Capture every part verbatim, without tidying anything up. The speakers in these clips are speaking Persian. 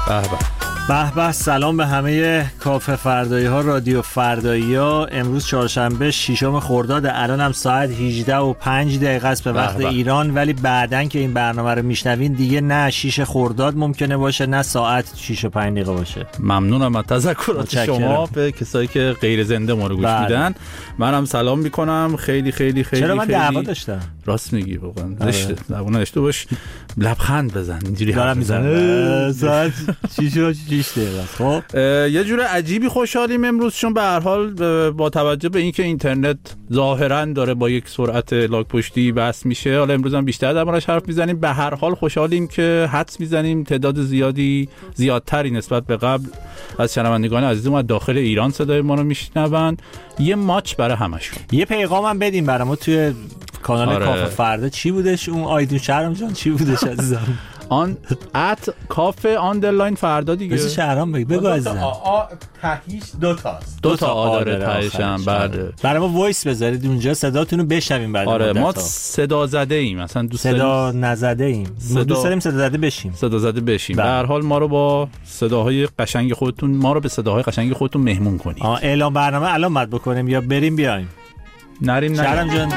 به به به به. سلام به همه کافه فردایی ها، رادیو فردایی ها. امروز چهارشنبه ششم خرداد، الان هم ساعت هجده و پنج دقیقه است به وقت ایران، ولی بعدن که این برنامه رو میشنوین دیگه نه شش خرداد ممکنه باشه نه ساعت شش و پنج دقیقه باشه. ممنونم از تذکرات شما به کسایی که غیر زنده ما رو گوش میدن. منم سلام میکنم. خیلی خیلی خیلی چرا من خیلی دعوا داشتم؟ راست میگی واقعا. زشته. زبون اشتو باش. لبخند بزن. اینجوری دارم میزنم. ساعت شش و شش دقیقه. خب یه جور عجیبی خوشحالیم امروز، چون به هر حال با توجه به اینکه اینترنت ظاهرا داره با یک سرعت لاک پشتی بس میشه، حالا امروز هم بیشتر دربارش حرف میزنیم. به هر حال خوشحالیم که حدس میزنیم تعداد زیادی زیادتری نسبت به قبل از شنوندگان عزیزم از داخل ایران صدای ما رو میشنون. یه ماچ برای همشون. یه پیغامم بدیم برای ما توی کانال آره. کافه فردا. چی بودش اون آیدون شهرام جان؟ چی بودش عزیزم؟ آن ات کافه آندرلاین فردا دیگه. بس شهرام بگو بگو عزیزم. آ تهیش دو تاست. دو تا آ داره تهشم. بعد برای ما وایس بذارید اونجا صداتون رو بشنویم بعد. آره ما صدا زده ایم، مثلا دوست صدا نزده ایم. ما دوست داریم صدا زده بشیم. صدا زده بشیم. به هر حال ما رو با صداهای قشنگ خودتون ما رو به صداهای قشنگ خودتون مهمون کنید. آ اعلام برنامه الان مد بکنیم یا بریم بیایم؟ نریم نریم. شهرام جان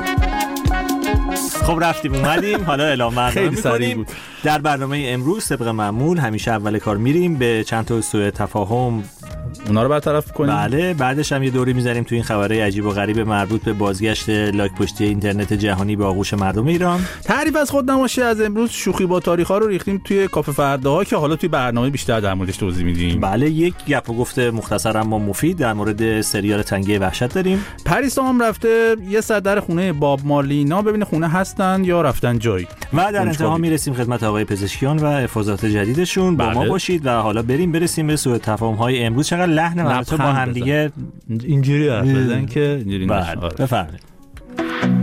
خب رفتیم اومدیم، حالا اعلام برنامه می‌کنیم. در برنامه امروز طبق معمول همیشه اول کار میریم به چند تا سوء تفاهم اونا رو برطرف کنیم. بله، بعدش هم یه دوری می‌زنیم تو این خبرهای عجیب و غریب مربوط به بازگشت لاک پشتی اینترنت جهانی به آغوش مردم ایران. تعریف از خود نماشه. از امروز شوخی با تاریخ‌ها رو ریختیم توی کافه فرداها که حالا توی برنامه بیشتر در موردش توضیح میدیم. بله، یک گپ و گفت مختصر اما مفید در مورد سریال تنگه وحشت داریم. پریسا هم رفته یه سر در خونه باب مارلینا ببینه خونه هستن یا رفتن جایی. و در انتها میرسیم خدمت آقای پزشکیان و افاضات جدیدشون. با بله. ما باشید و حالا بریم برسیم به سوء تفاهم‌های امروز. چقدر لحن مربوط با هم دیگه اینجوری حرف بزنن که اینجوری بله. نشه. بفرمایید.